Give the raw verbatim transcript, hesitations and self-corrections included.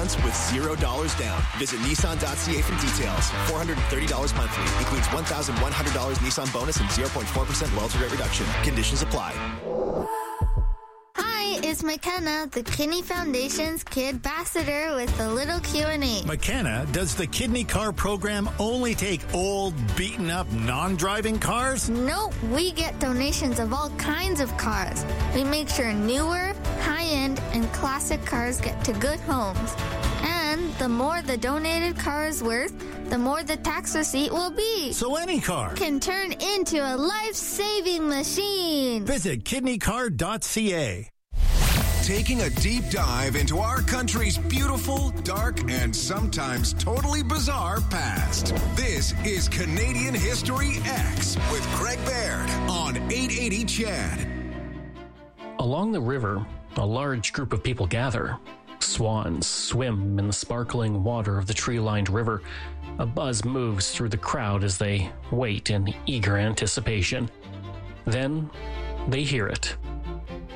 months with zero dollars down. Visit Nissan dot C A for details. four hundred thirty dollars monthly. Includes one thousand one hundred dollars Nissan bonus and zero point four percent loyalty rate reduction. Conditions apply. Hi, it's McKenna, the Kidney Foundation's Kid Ambassador with a little Q and A. McKenna, does the Kidney Car program only take old, beaten-up, non-driving cars? Nope, we get donations of all kinds of cars. We make sure newer, high-end, and classic cars get to good homes. And the more the donated car is worth, the more the tax receipt will be. So any car can turn into a life-saving machine. Visit kidney car dot C A. Taking a deep dive into our country's beautiful, dark, and sometimes totally bizarre past. This is Canadian History X with Craig Baird on eight eighty C H E D. Along the river, a large group of people gather. Swans swim in the sparkling water of the tree-lined river. A buzz moves through the crowd as they wait in eager anticipation. Then they hear it.